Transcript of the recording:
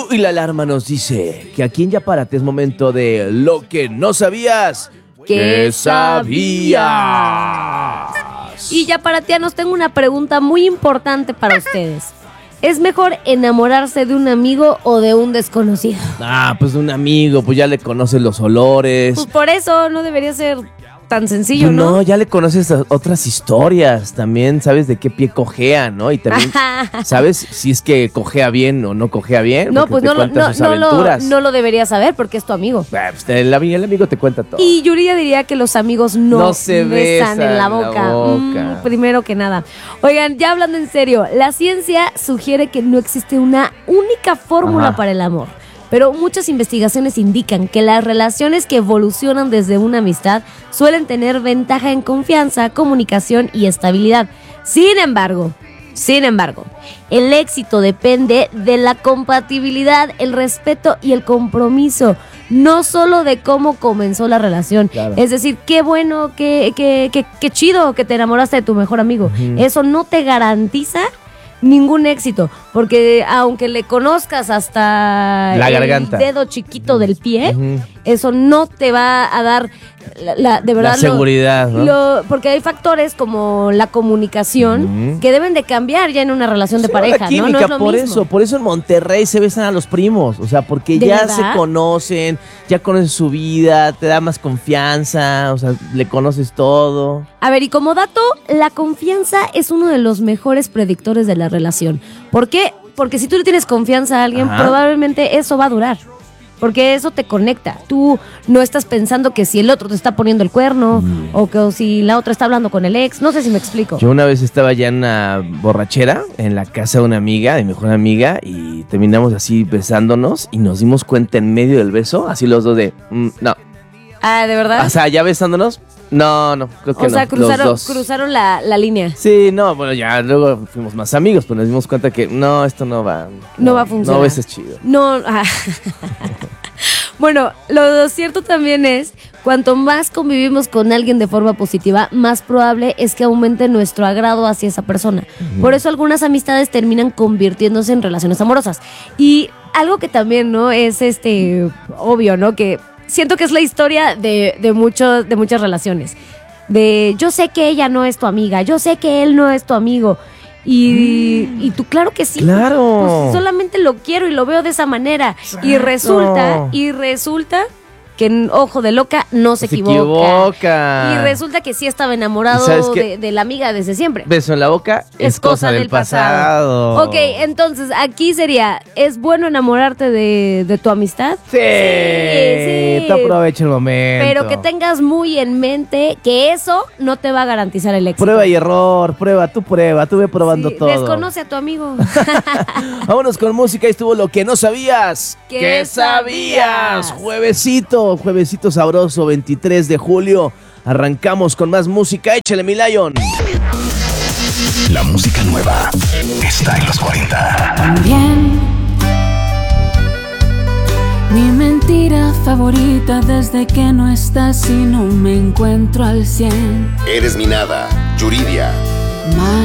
Y la alarma nos dice que aquí en Ya Párate es momento de lo que no sabías que sabías. Y ya paratianos, tengo una pregunta muy importante para ustedes. ¿Es mejor enamorarse de un amigo o de un desconocido? Pues de un amigo, pues ya le conoces los olores. Pues por eso no debería ser tan sencillo, ¿no? No, ya le conoces otras historias. También sabes de qué pie cojea, ¿no? Y también sabes si es que cojea bien o no cojea bien. No, pues no lo deberías saber porque es tu amigo. Pues el amigo te cuenta todo. Y Yuridia diría que los amigos no se besan en la boca. Primero que nada. Oigan, ya hablando en serio, la ciencia sugiere que no existe una única fórmula para el amor. Pero muchas investigaciones indican que las relaciones que evolucionan desde una amistad suelen tener ventaja en confianza, comunicación y estabilidad. Sin embargo, el éxito depende de la compatibilidad, el respeto y el compromiso, no solo de cómo comenzó la relación. Claro. Es decir, qué bueno, qué chido que te enamoraste de tu mejor amigo. Eso no te garantiza ningún éxito, porque aunque le conozcas hasta la garganta, el dedo chiquito del pie, eso no te va a dar de verdad la seguridad, ¿no? Porque hay factores como la comunicación que deben de cambiar ya en una relación de pareja, la química, ¿no? No es lo mismo. Por eso en Monterrey se besan a los primos, o sea, porque ya ¿verdad? Se conocen, ya conoces su vida, te da más confianza, o sea, le conoces todo. A ver, y como dato, la confianza es uno de los mejores predictores de la relación. ¿Por qué? Porque si tú le tienes confianza a alguien, probablemente eso va a durar. Porque eso te conecta. Tú no estás pensando que si el otro te está poniendo el cuerno o que si la otra está hablando con el ex. No sé si me explico. Yo una vez estaba ya en una borrachera en la casa de una amiga, de mi mejor amiga, y terminamos así besándonos y nos dimos cuenta en medio del beso, así los dos de, no. ¿De verdad? O sea, ya besándonos, no, creo que no. O sea, cruzaron la línea. Sí, no, bueno, ya luego fuimos más amigos, pero nos dimos cuenta que no, esto no va. No va a funcionar. No, eso es chido. No. Bueno, lo cierto también es, cuanto más convivimos con alguien de forma positiva, más probable es que aumente nuestro agrado hacia esa persona. Por eso algunas amistades terminan convirtiéndose en relaciones amorosas. Y algo que también, ¿no? Es obvio, ¿no? Que siento que es la historia de muchas relaciones. De yo sé que ella no es tu amiga, yo sé que él no es tu amigo. Y tú, claro que sí. Claro. Pues solamente lo quiero y lo veo de esa manera. Exacto. Y resulta que en ojo de loca no se equivoca. Y resulta que sí estaba enamorado de la amiga desde siempre. Beso en la boca es cosa del pasado. Ok, entonces aquí sería, ¿es bueno enamorarte de tu amistad? Sí. Tú aprovecha el momento. Pero que tengas muy en mente que eso no te va a garantizar el éxito. Prueba y error, tú ve probando todo. Desconoce a tu amigo. Vámonos con música, estuvo lo que no sabías. ¿Qué sabías? Juevesito sabroso, 23 de julio. Arrancamos con más música. Échale, mi Lion. La música nueva está en los 40. También mi mentira favorita desde que no estás y no me encuentro al 100. Eres mi nada, Yuridia.